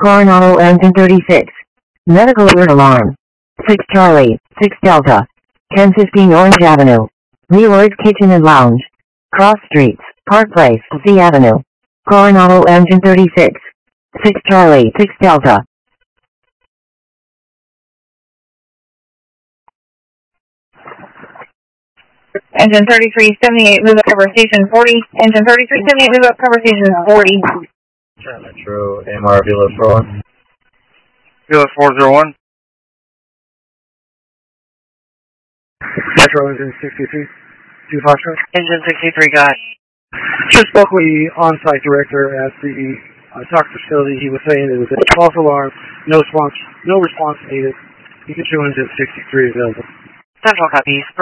Coronado Engine 36. Medical alert alarm. 6 Charlie, 6 Delta. 1015 Orange Avenue. Leroy's Kitchen and Lounge. Cross Streets, Park Place, C Avenue. Coronado Engine 36. 6 Charlie, 6 Delta. Engine 3378, move up cover station 40. Engine 3378, move up cover station 40. Metro, AMR, Vila 41. Vila 401. Metro Engine 63, 2 Foxtrot. Engine 63, got. Just spoke with the on-site director at the TOC facility. He was saying it was a false alarm, no response needed. You can show engine 63 available. Central copies.